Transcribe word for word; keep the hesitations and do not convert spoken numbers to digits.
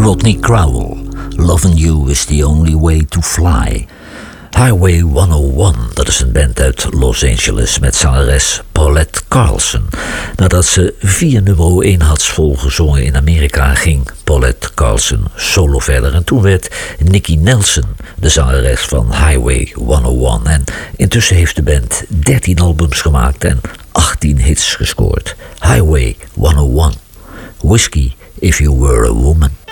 Rodney Crowell, Loving You is the Only Way to Fly. Highway honderdéén, dat is een band uit Los Angeles met zangeres Paulette Carlson. Nadat ze vier nummer één hits volgezongen in Amerika, ging Paulette Carlson solo verder. En toen werd Nicky Nelson de zangeres van Highway honderdéén. En intussen heeft de band dertien albums gemaakt en achttien hits gescoord. Highway honderdéén. Whiskey If You Were a Woman.